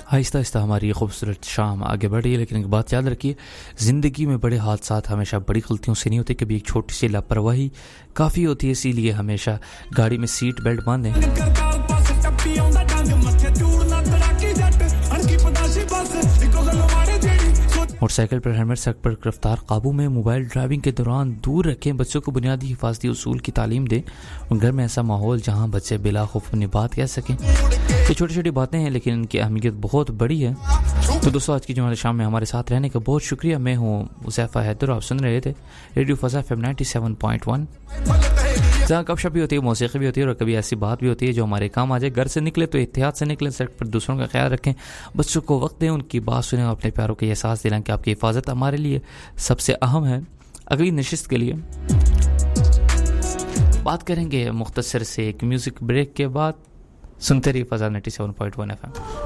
آہستہ آہستہ ہماری یہ خوبصورت شام آگے بڑھ رہی ہے، لیکن ایک بات یاد رکھیے، زندگی میں بڑے حادثات ہمیشہ بڑی غلطیوں سے نہیں ہوتے، کبھی ایک چھوٹی سی لاپرواہی کافی ہوتی ہے، اسی لیے ہمیشہ گاڑی میں سیٹ بیلٹ باندھیں۔ موٹر سائیکل پر ہیلمٹ، سڑک پر رفتار قابو میں، موبائل ڈرائیونگ کے دوران دور رکھیں، بچوں کو بنیادی حفاظتی اصول کی تعلیم دیں، اور گھر میں ایسا ماحول جہاں بچے بلا خوف اپنی بات کہہ سکیں۔ یہ چھوٹی چھوٹی باتیں ہیں لیکن ان کی اہمیت بہت بڑی ہے۔ تو دوستو، آج کی جمعہ شام میں ہمارے ساتھ رہنے کا بہت شکریہ۔ میں ہوں حذیفہ حیدر، آپ سن رہے تھے ریڈیو فضا FM 97.1، جہاں گپ شپ بھی ہوتی ہے، موسیقی بھی ہوتی ہے، اور کبھی ایسی بات بھی ہوتی ہے جو ہمارے کام آ جائے۔ گھر سے نکلے تو احتیاط سے نکلیں، سڑک پر دوسروں کا خیال رکھیں، بچوں کو وقت دیں، ان کی بات سنیں، اور اپنے پیاروں کے احساس دلائیں کہ آپ کی حفاظت ہمارے لیے سب سے اہم ہے۔ اگلی نشست کے لیے بات کریں گے مختصر سے ایک میوزک بریک کے بعد۔ سنتے رہیے فضا 97.1 FM۔